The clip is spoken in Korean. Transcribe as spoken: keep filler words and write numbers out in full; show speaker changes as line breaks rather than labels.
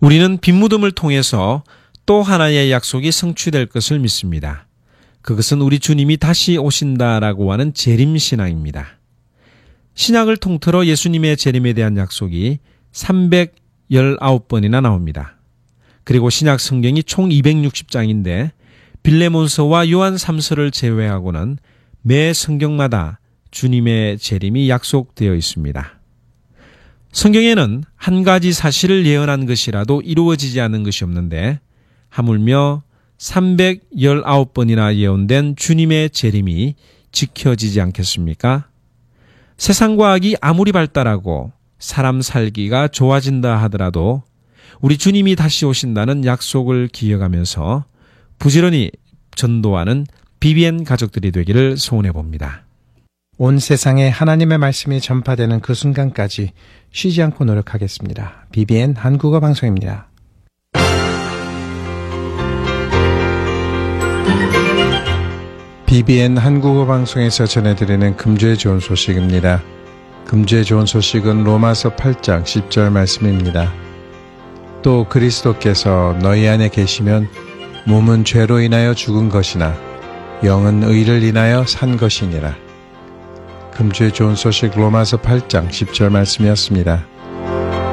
우리는 빈무덤을 통해서 또 하나의 약속이 성취될 것을 믿습니다. 그것은 우리 주님이 다시 오신다라고 하는 재림신앙입니다. 신약을 통틀어 예수님의 재림에 대한 약속이 삼백십구 번이나 나옵니다. 그리고 신약 성경이 총 이백육십 장인데 빌레몬서와 요한 삼 서를 제외하고는 매 성경마다 주님의 재림이 약속되어 있습니다. 성경에는 한 가지 사실을 예언한 것이라도 이루어지지 않은 것이 없는데 하물며 삼백십구 번이나 예언된 주님의 재림이 지켜지지 않겠습니까? 세상 과학이 아무리 발달하고 사람 살기가 좋아진다 하더라도 우리 주님이 다시 오신다는 약속을 기억하면서 부지런히 전도하는 비비엔 가족들이 되기를 소원해 봅니다.
온 세상에 하나님의 말씀이 전파되는 그 순간까지 쉬지 않고 노력하겠습니다. 비비엔 한국어 방송입니다. 비비엔 한국어 방송에서 전해드리는 금주의 좋은 소식입니다. 금주의 좋은 소식은 로마서 팔 장 십 절 말씀입니다. 또 그리스도께서 너희 안에 계시면 몸은 죄로 인하여 죽은 것이나 영은 의를 인하여 산 것이니라. 금주의 좋은 소식 로마서 팔 장 십 절 말씀이었습니다.